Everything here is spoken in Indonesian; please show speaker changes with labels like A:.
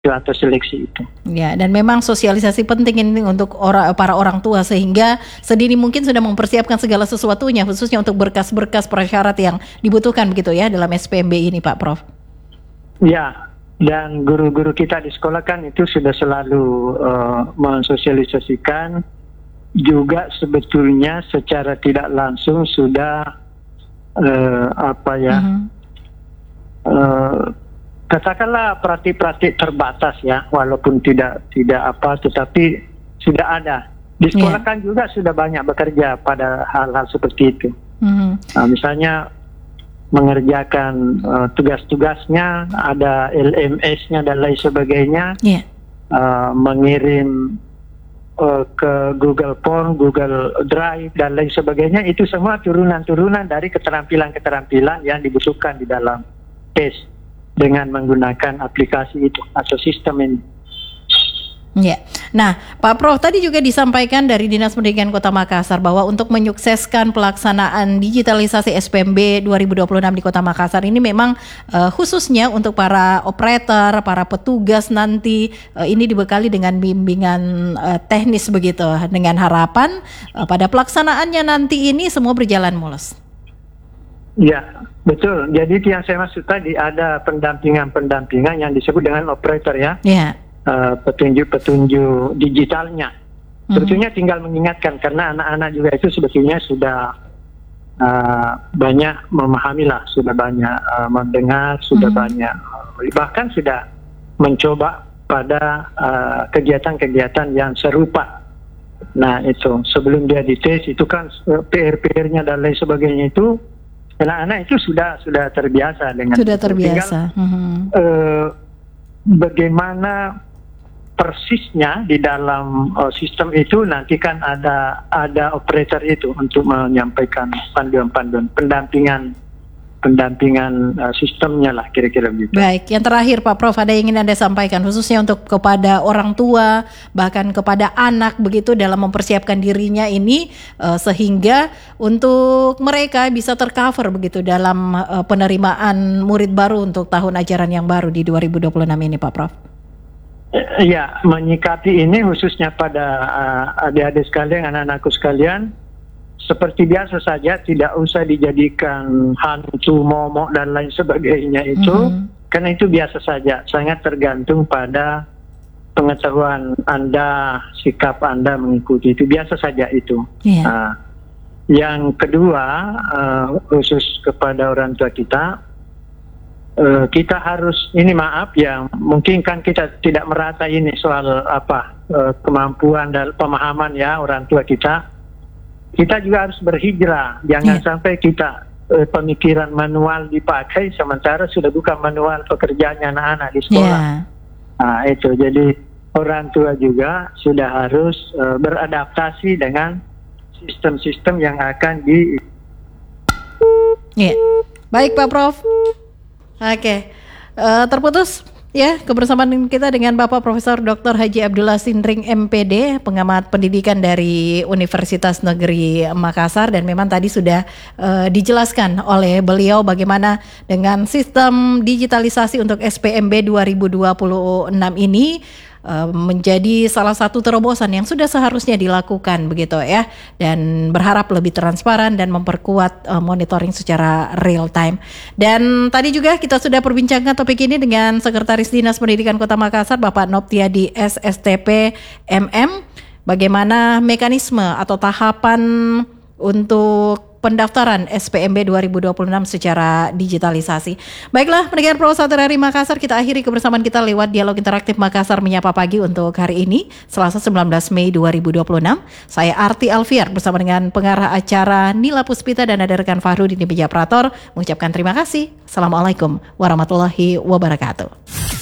A: atau seleksi itu.
B: Ya, dan memang sosialisasi penting ini untuk para orang tua sehingga sedini mungkin sudah mempersiapkan segala sesuatunya, khususnya untuk berkas-berkas prasyarat yang dibutuhkan begitu ya dalam SPMB ini, Pak Prof.
A: Ya, dan guru-guru kita di sekolah kan itu sudah selalu mensosialisasikan, juga sebetulnya secara tidak langsung sudah katakanlah praktik-praktik terbatas ya, walaupun tidak tetapi sudah ada. Di sekolah kan juga sudah banyak bekerja pada hal-hal seperti itu. Misalnya mengerjakan tugas-tugasnya, ada LMS-nya dan lain sebagainya, mengirim ke Google Form, Google Drive dan lain sebagainya, itu semua turunan-turunan dari keterampilan-keterampilan yang dibutuhkan di dalam tes dengan menggunakan aplikasi itu atau sistem ini.
B: Ya, nah Pak Prof tadi juga disampaikan dari Dinas Pendidikan Kota Makassar bahwa untuk menyukseskan pelaksanaan digitalisasi SPMB 2026 di Kota Makassar ini memang khususnya untuk para operator, para petugas nanti ini dibekali dengan bimbingan teknis begitu, dengan harapan pada pelaksanaannya nanti ini semua berjalan mulus.
A: Ya, betul. Jadi yang saya maksud tadi ada pendampingan yang disebut dengan operator ya. Petunjuk digitalnya. Sebetulnya tinggal mengingatkan karena anak-anak juga itu sebetulnya sudah banyak memahami lah, sudah banyak mendengar, sudah banyak bahkan sudah mencoba pada kegiatan-kegiatan yang serupa. Nah itu sebelum dia dites itu kan PR-nya dan lain sebagainya itu anak-anak itu sudah terbiasa dengan
B: terbiasa.
A: Bagaimana persisnya di dalam sistem itu nanti kan ada operator itu untuk menyampaikan panduan-panduan pendampingan sistemnya lah kira-kira begitu.
B: Baik, yang terakhir Pak Prof ada yang ingin Anda sampaikan khususnya untuk kepada orang tua bahkan kepada anak begitu dalam mempersiapkan dirinya ini sehingga untuk mereka bisa tercover begitu dalam penerimaan murid baru untuk tahun ajaran yang baru di 2026 ini Pak Prof.
A: Ya, menyikapi ini khususnya pada adik-adik sekalian, anak-anakku sekalian, seperti biasa saja, tidak usah dijadikan hantu, momok dan lain sebagainya itu, karena itu biasa saja, sangat tergantung pada pengetahuan Anda, sikap Anda mengikuti itu, biasa saja itu. Yang kedua, khusus kepada orang tua kita harus, ini maaf ya, mungkin kan kita tidak merata ini soal kemampuan dan pemahaman ya orang tua kita juga harus berhijrah, jangan sampai kita pemikiran manual dipakai sementara sudah bukan manual pekerjaannya anak-anak di sekolah. Nah itu, jadi orang tua juga sudah harus beradaptasi dengan sistem-sistem yang akan
B: Baik Pak Prof. Oke, terputus ya kebersamaan kita dengan Bapak Profesor Dr. Haji Abdullah Sindring MPD, pengamat pendidikan dari Universitas Negeri Makassar, dan memang tadi sudah dijelaskan oleh beliau bagaimana dengan sistem digitalisasi untuk SPMB 2026 ini menjadi salah satu terobosan yang sudah seharusnya dilakukan begitu ya, dan berharap lebih transparan dan memperkuat monitoring secara real time. Dan tadi juga kita sudah perbincangkan topik ini dengan Sekretaris Dinas Pendidikan Kota Makassar Bapak Noptiadi SSTP MM, bagaimana mekanisme atau tahapan untuk pendaftaran SPMB 2026 secara digitalisasi. Baiklah, pendengar Pro 1 dari Makassar, kita akhiri kebersamaan kita lewat dialog interaktif Makassar Menyapa Pagi untuk hari ini, Selasa 19 Mei 2026. Saya Arti Alfiar bersama dengan pengarah acara Nila Puspita dan ada rekan Fahrudin di meja operator mengucapkan terima kasih. Assalamualaikum warahmatullahi wabarakatuh.